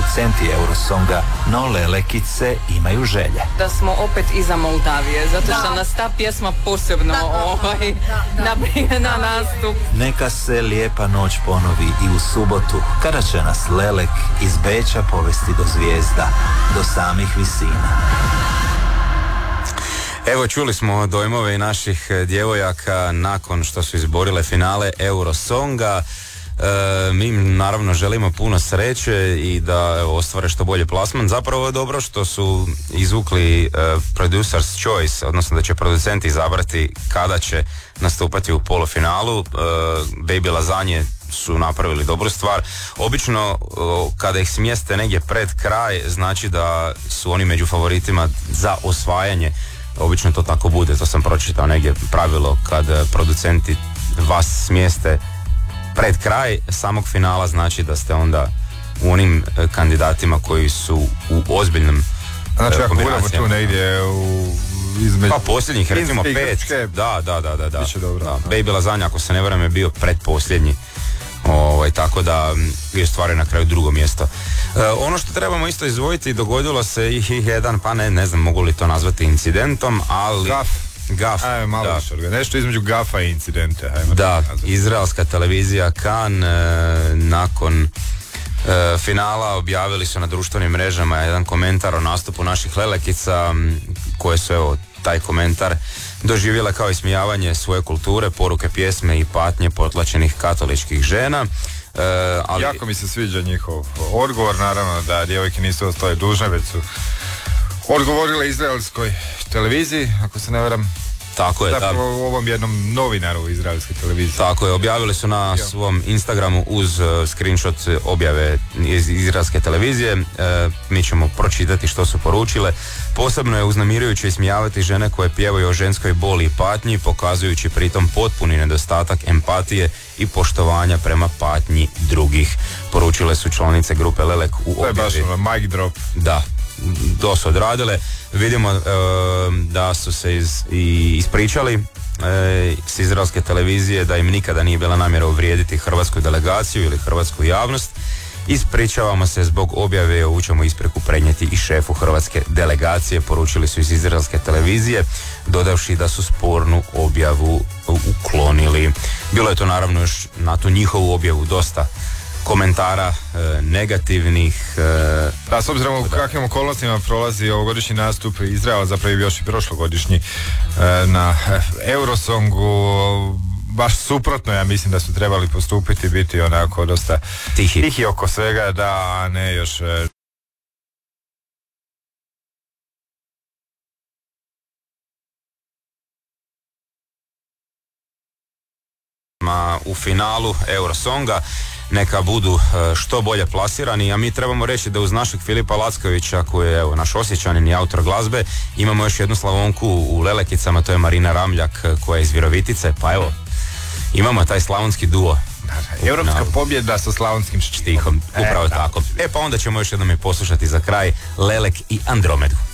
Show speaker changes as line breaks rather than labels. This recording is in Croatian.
producenti Eurosonga, no Lelekice imaju želje.
Da smo opet iza Moldavije, zato što nas ta pjesma posebno nabrije na nastup.
Neka se lijepa noć ponovi i u subotu, kada će nas Lelek iz Beča povesti do zvijezda, do samih visina.
Evo, čuli smo dojmove i naših djevojaka nakon što su izborile finale Eurosonga. Mi im naravno želimo puno sreće i da ostvare što bolje plasman. Zapravo je dobro što su izvukli Producer's Choice, odnosno da će producenti izabrati kada će nastupati u polufinalu. Baby Lasagne su napravili dobru stvar. Obično kada ih smjeste negdje pred kraj, znači da su oni među favoritima za osvajanje. Obično to tako bude, to sam pročitao negdje pravilo kad producenti vas smjeste pred kraj samog finala, znači da ste onda u onim kandidatima koji su u ozbiljnom
znači ako budemo tu negdje između...
Pa posljednjih, recimo 5. Da.
Dobro,
da. Baby Lasagne, ako se ne varam, je bio predposljednji. Tako da je stvari na kraju drugo mjesto. Ono što trebamo isto izdvojiti, dogodilo se i jedan, pa ne znam mogu li to nazvati incidentom, ali... Gaf.
Nešto između gafa i incidente.
Da, izraelska televizija Kan nakon finala objavili su na društvenim mrežama jedan komentar o nastupu naših Lelekica, koje su, evo, taj komentar doživjela kao ismijavanje svoje kulture, poruke pjesme i patnje potlačenih katoličkih žena. Ali...
Jako mi se sviđa njihov odgovor, naravno da djevojke nisu ostale dužne, već su odgovorile izraelskoj televiziji, ako se ne varam.
Tako je,
da. U ovom jednom novinaru izraelske televizije.
Tako je, objavili su na svom Instagramu uz screenshot objave iz izraelske televizije. Mi ćemo pročitati što su poručile. Posebno je uznemirujuće ismijavati žene koje pjevaju o ženskoj boli i patnji, pokazujući pritom potpuni nedostatak empatije i poštovanja prema patnji drugih. Poručile su članice grupe Lelek u objavi.
To je baš mic drop.
Da, to su odradile. Vidimo da su se ispričali s izraelske televizije da im nikada nije bila namjera uvrijediti hrvatsku delegaciju ili hrvatsku javnost. Ispričavamo se zbog objave, ovu ćemo ispriku prenijeti i šefu hrvatske delegacije, poručili su iz izraelske televizije, dodavši da su spornu objavu uklonili. Bilo je to naravno još na tu njihovu objavu dosta komentara negativnih.
Da, s obzirom u kakvim okolnostima prolazi ovogodišnji nastup Izraela, zapravo još i prošlogodišnji na Eurosongu, baš suprotno, ja mislim da su trebali postupiti, biti onako dosta tihi oko svega, da, a ne još...
u finalu Eurosonga neka budu što bolje plasirani, a mi trebamo reći da uz našeg Filipa Lackovića, koji je, evo, naš Osječanin i autor glazbe, imamo još jednu Slavonku u Lelekicama, to je Marina Ramljak, koja je iz Virovitice, pa evo, imamo taj slavonski duo.
Europska pobjeda sa slavonskim štihom.
Upravo tako. Pa onda ćemo još jednom i poslušati za kraj Lelek i Andromedu.